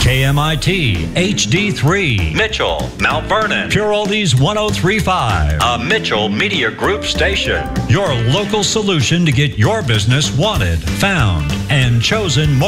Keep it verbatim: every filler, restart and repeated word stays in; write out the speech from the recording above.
K M I T H D three, Mitchell, Mount Vernon, Pure Oldies one oh three point five, a Mitchell Media Group station. your local solution to get your business wanted, found, and chosen more.